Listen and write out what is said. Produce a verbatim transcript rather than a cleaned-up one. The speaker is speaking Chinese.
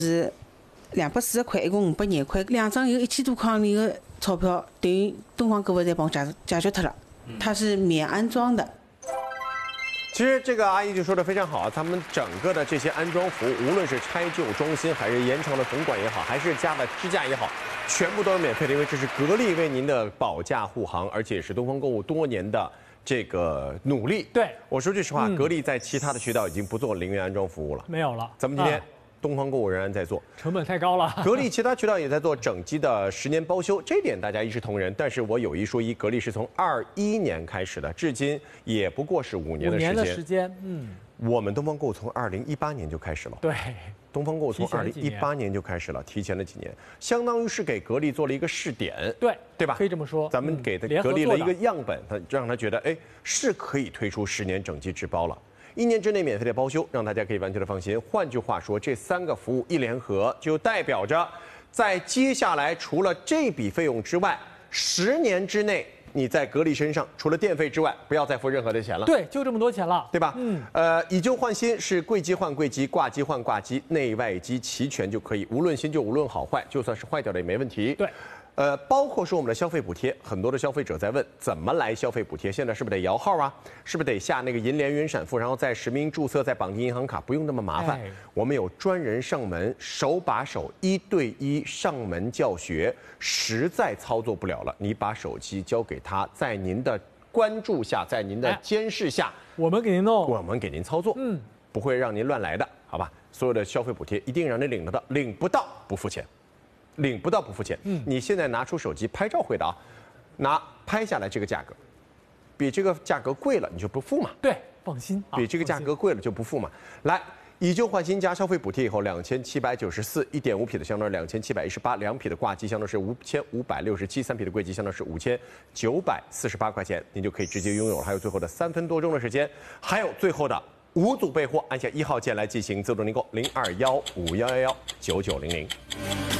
是两百四十块，一共五百廿块，两张有一千多康钿的钞票，等于东方购物财帮我解解决脱了。它是免安装的。 其实这个阿姨就说的非常好，他们整个的这些安装服务，无论是拆旧装新，还是延长的铜管也好，还是加了支架也好，全部都是免费的，因为这是格力为您的保驾护航，而且是东方购物多年的这个努力。 对， 我说句实话， 嗯、 格力在其他的渠道已经不做零元安装服务了， 没有了。 咱们今天。啊 东方购物仍然在做， 成本太高了。 格力其他渠道也在做整机的十年包修，这点大家一视同仁。但是我有一说一，格力是从二一年开始的，至今也不过是五年的时间。 五年的时间，嗯。 我们东方购物从二零一八年就开始了。 对。 东方购物从二零一八年就开始了，提前了几年，相当于是给格力做了一个试点。 对。 对吧？ 可以这么说。 咱们给的格力了一个样本，他让他觉得，哎，是可以推出十年整机质包了。 一年之内免费的包修，让大家可以完全的放心。换句话说，这三个服务一联合，就代表着，在接下来除了这笔费用之外，十年之内你在格力身上除了电费之外，不要再付任何的钱了。 对，就这么多钱了， 对吧？嗯。呃，以旧换新是柜机换柜机，挂机换挂机，内外机齐全就可以，无论新旧，无论好坏，就算是坏掉了也没问题。 对。 呃，包括说我们的消费补贴，很多的消费者在问怎么来消费补贴？现在是不是得摇号啊？是不是得下那个银联云闪付，然后再实名注册，再绑定银行卡？不用那么麻烦，哎、我们有专人上门，手把手一对一上门教学。实在操作不了了，你把手机交给他，在您的关注下，在您的监视下，哎、 我们给您弄， 我们给您操作，嗯，不会让您乱来的，好吧？所有的消费补贴一定让你领得到，领不到不付钱。 领不到不付钱。嗯，你现在拿出手机拍照会的啊，拿拍下来这个价格，比这个价格贵了你就不付嘛？ 对，放心。 比这个价格贵了就不付嘛。来，以旧换新加消费补贴以后，两千七百九十四，一点五匹的相当是两千七百一十八，两匹的挂机相当是五千五百六十七，三匹的柜机相当是五千九百四十八块钱，您就可以直接拥有了。还有最后的三分多钟的时间，还有最后的五组备货，按下一号键来进行自动订购，零二幺五幺幺幺九九零零。